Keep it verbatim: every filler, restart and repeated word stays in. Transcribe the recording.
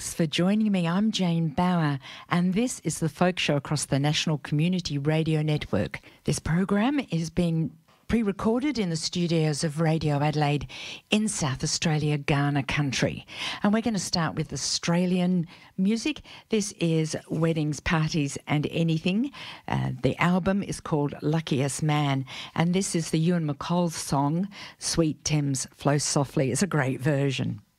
Thanks for joining me. I'm Jane Bauer, and this is the Folk Show across the National Community Radio Network. This program is being pre-recorded in the studios of Radio Adelaide in South Australia, Ghana country. And we're going to start with Australian music. This is Weddings, Parties and Anything. Uh, the album is called Luckiest Man, and this is the Ewan MacColl song, Sweet Thames Flow Softly. It's a great version.